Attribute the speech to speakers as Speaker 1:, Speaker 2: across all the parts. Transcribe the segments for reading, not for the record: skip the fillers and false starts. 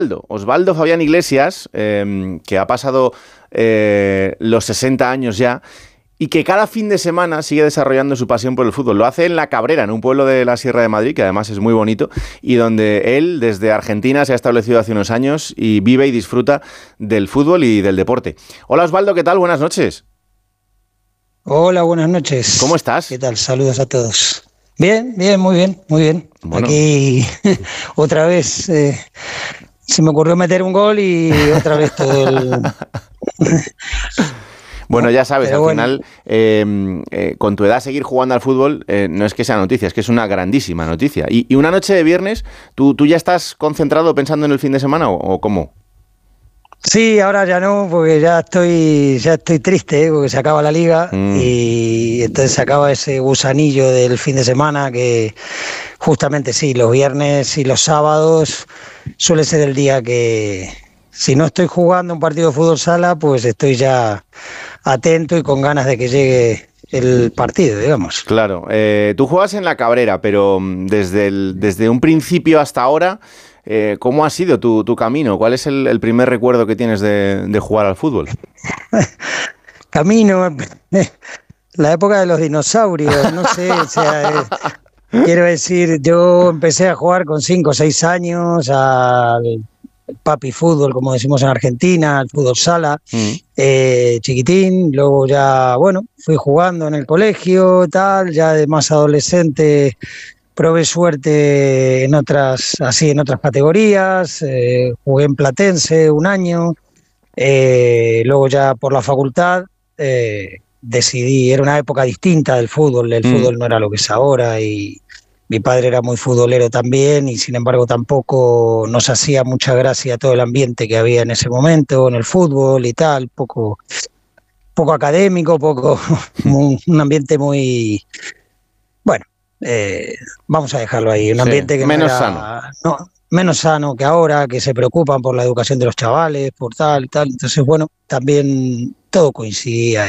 Speaker 1: Osvaldo Fabián Iglesias, que ha pasado los 60 años ya, y que cada fin de semana sigue desarrollando su pasión por el fútbol. Lo hace en La Cabrera, en un pueblo de la Sierra de Madrid, que además es muy bonito, y donde él, desde Argentina, se ha establecido hace unos años y vive y disfruta del fútbol y del deporte. Hola Osvaldo, ¿qué tal? Buenas noches.
Speaker 2: Hola, buenas noches.
Speaker 1: ¿Cómo estás?
Speaker 2: ¿Qué tal? Saludos a todos. Bien, muy bien. Bueno. Aquí otra vez se me ocurrió meter un gol y otra vez todo el...
Speaker 1: Bueno, ya sabes, pero al final, con tu edad seguir jugando al fútbol no es que sea noticia, es que es una grandísima noticia. Y una noche de viernes, ¿tú ya estás concentrado pensando en el fin de semana o cómo?
Speaker 2: Sí, ahora ya no, porque ya estoy triste, porque se acaba la liga y entonces se acaba ese gusanillo del fin de semana que justamente sí, los viernes y los sábados suele ser el día que si no estoy jugando un partido de fútbol sala, pues estoy ya atento y con ganas de que llegue el partido, digamos.
Speaker 1: Claro, tú juegas en La Cabrera, pero desde un principio hasta ahora, ¿cómo ha sido tu camino? ¿Cuál es el primer recuerdo que tienes de jugar al fútbol?
Speaker 2: Camino, la época de los dinosaurios, no sé, o sea, quiero decir, yo empecé a jugar con 5 o 6 años al papi fútbol, como decimos en Argentina, al fútbol sala, chiquitín, luego ya, bueno, fui jugando en el colegio, tal, ya de más adolescente probé suerte en otras categorías, jugué en Platense un año, luego ya por la facultad decidí, era una época distinta del fútbol, el fútbol no era lo que es ahora y mi padre era muy futbolero también y sin embargo tampoco nos hacía mucha gracia todo el ambiente que había en ese momento en el fútbol y tal, poco académico, un ambiente muy, bueno, vamos a dejarlo ahí, un ambiente que
Speaker 1: menos
Speaker 2: no era,
Speaker 1: sano.
Speaker 2: No, menos sano que ahora, que se preocupan por la educación de los chavales, por tal y tal, entonces bueno, también todo coincidía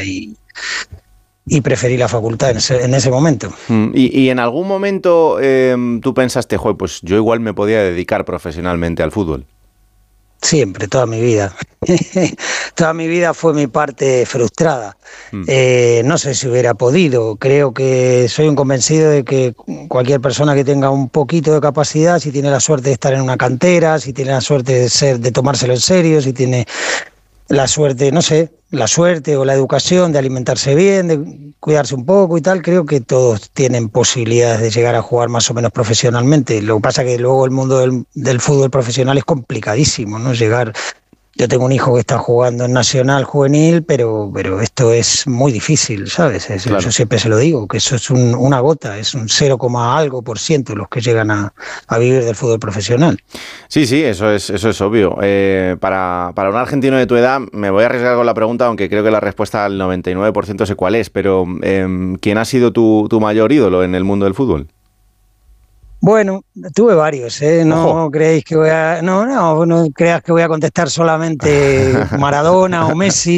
Speaker 2: y preferí la facultad en ese momento.
Speaker 1: ¿Y en algún momento tú pensaste, pues yo igual me podía dedicar profesionalmente al fútbol?
Speaker 2: Siempre, toda mi vida. Toda mi vida fue mi parte frustrada. No sé si hubiera podido. Creo que soy un convencido de que cualquier persona que tenga un poquito de capacidad, si tiene la suerte de estar en una cantera, si tiene la suerte de tomárselo en serio, si tiene la suerte, no sé, la suerte o la educación de alimentarse bien, de cuidarse un poco y tal, creo que todos tienen posibilidades de llegar a jugar más o menos profesionalmente. Lo que pasa es que luego el mundo del fútbol profesional es complicadísimo, ¿no? Yo tengo un hijo que está jugando en Nacional Juvenil, pero esto es muy difícil, ¿sabes?
Speaker 1: Claro.
Speaker 2: Yo siempre se lo digo, que eso es una gota, es un 0, algo % los que llegan a vivir del fútbol profesional.
Speaker 1: Sí, eso es obvio. Para un argentino de tu edad, me voy a arriesgar con la pregunta, aunque creo que la respuesta al 99% sé cuál es, pero ¿quién ha sido tu mayor ídolo en el mundo del fútbol?
Speaker 2: Bueno, tuve varios, no creéis que no creas que voy a contestar solamente Maradona o Messi.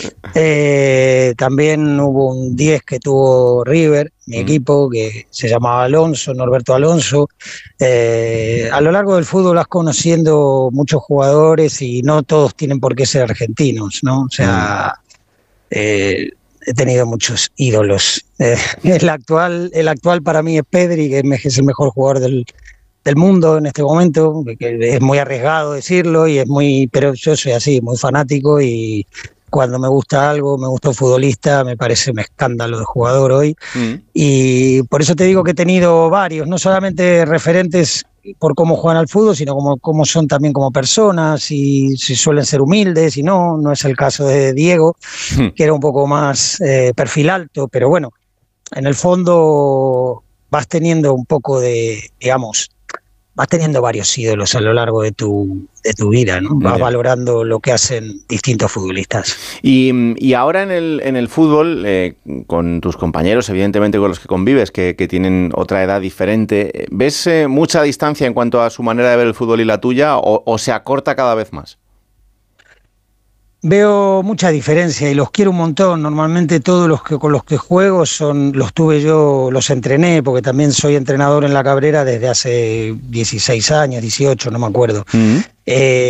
Speaker 2: También hubo un 10 que tuvo River, mi equipo, que se llamaba Alonso, Norberto Alonso. A lo largo del fútbol vas conociendo muchos jugadores y no todos tienen por qué ser argentinos, ¿no? O sea, he tenido muchos ídolos. El actual para mí es Pedri, que es el mejor jugador del mundo en este momento, que es muy arriesgado decirlo, pero yo soy así, muy fanático y cuando me gusta algo, me gusta un futbolista, me parece un escándalo de jugador hoy. Y por eso te digo que he tenido varios, no solamente referentes por cómo juegan al fútbol, sino cómo son también como personas, y si suelen ser humildes, y no es el caso de Diego, que era un poco más perfil alto, pero bueno, en el fondo vas teniendo un poco vas teniendo varios ídolos a lo largo de tu vida, ¿no? Vas valorando lo que hacen distintos futbolistas.
Speaker 1: Y ahora en el fútbol, con tus compañeros, evidentemente con los que convives, que tienen otra edad diferente, ¿ves mucha distancia en cuanto a su manera de ver el fútbol y la tuya, o se acorta cada vez más?
Speaker 2: Veo mucha diferencia y los quiero un montón. Normalmente todos los que con los que juego los tuve yo, los entrené, porque también soy entrenador en La Cabrera desde hace 16 años, 18, no me acuerdo.